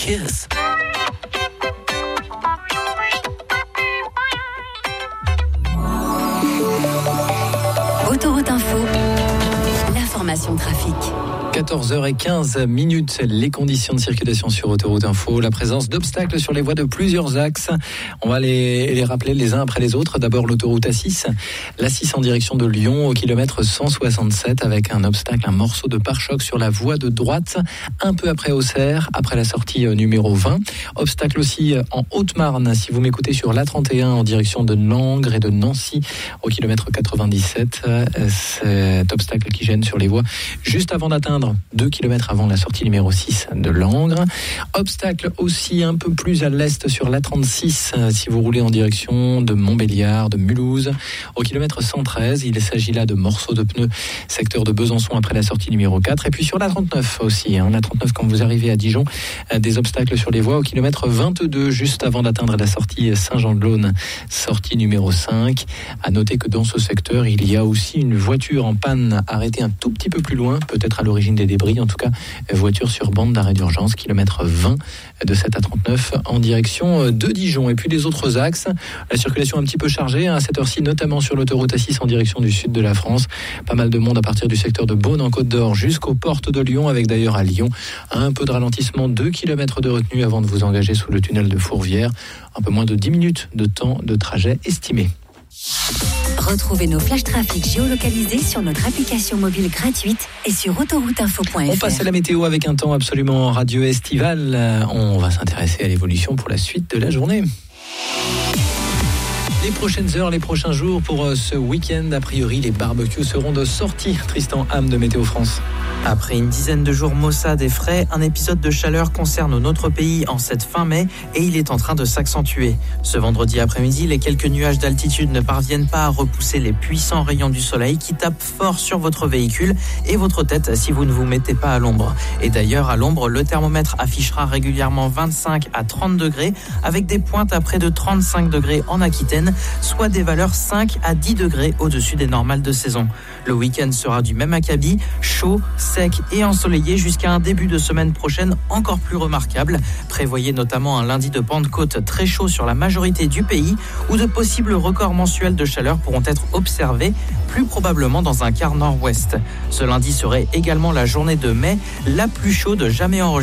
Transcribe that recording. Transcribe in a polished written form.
Kiss. Autoroute Info, l'information trafic. 14h15, les conditions de circulation sur Autoroute Info, la présence d'obstacles sur les voies de plusieurs axes. On va les rappeler les uns après les autres. D'abord l'autoroute A6, l'A6 en direction de Lyon au kilomètre 167 avec un obstacle, un morceau de pare-choc sur la voie de droite, un peu après Auxerre, après la sortie numéro 20. Obstacle aussi en Haute-Marne, si vous m'écoutez sur l'A31 en direction de Langres et de Nancy au kilomètre 97. Cet obstacle qui gêne sur les voies juste avant d'atteindre 2 km avant la sortie numéro 6 de Langres. Obstacle aussi un peu plus à l'est sur l'A36 si vous roulez en direction de Montbéliard, de Mulhouse au kilomètre 113. Il s'agit là de morceaux de pneus secteur de Besançon après la sortie numéro 4. Et puis sur l'A39 aussi, l'A39 quand vous arrivez à Dijon, des obstacles sur les voies au kilomètre 22 juste avant d'atteindre la sortie Saint-Jean-de-Laune, sortie numéro 5. À noter que dans ce secteur, il y a aussi une voiture en panne arrêtée un tout petit peu plus loin, peut-être à l'origine des débris, en tout cas voiture sur bande d'arrêt d'urgence, kilomètre 20 de 7 à 39 en direction de Dijon. Et puis les autres axes, la circulation un petit peu chargée à cette heure-ci, notamment sur l'autoroute A6 en direction du sud de la France. Pas mal de monde à partir du secteur de Beaune en Côte d'Or jusqu'aux portes de Lyon, avec d'ailleurs à Lyon un peu de ralentissement, 2 km de retenue avant de vous engager sous le tunnel de Fourvière. Un peu moins de 10 minutes de temps de trajet estimé. Retrouvez nos flash trafic géolocalisés sur notre application mobile gratuite et sur autorouteinfo.fr. On passe à la météo avec un temps absolument radieux estival. On va s'intéresser à l'évolution pour la suite de la journée. Les prochaines heures, les prochains jours pour ce week-end, a priori, les barbecues seront de sortie. Tristan Ham de Météo France. Après une dizaine de jours maussades et frais, un épisode de chaleur concerne notre pays en cette fin mai et il est en train de s'accentuer. Ce vendredi après-midi, les quelques nuages d'altitude ne parviennent pas à repousser les puissants rayons du soleil qui tapent fort sur votre véhicule et votre tête si vous ne vous mettez pas à l'ombre. Et d'ailleurs, à l'ombre, le thermomètre affichera régulièrement 25 à 30 degrés avec des pointes à près de 35 degrés en Aquitaine, soit des valeurs 5 à 10 degrés au-dessus des normales de saison. Le week-end sera du même acabit, chaud, sec et ensoleillé jusqu'à un début de semaine prochaine encore plus remarquable. Prévoyez notamment un lundi de Pentecôte très chaud sur la majorité du pays où de possibles records mensuels de chaleur pourront être observés, plus probablement dans un quart nord-ouest. Ce lundi serait également la journée de mai la plus chaude jamais enregistrée.